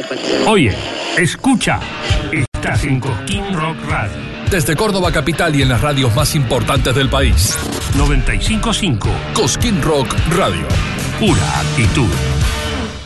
Oye, escucha. Estás en Cosquín Rock Radio. Desde Córdoba capital y en las radios más importantes del país. 95.5. Cosquín Rock Radio. Pura actitud.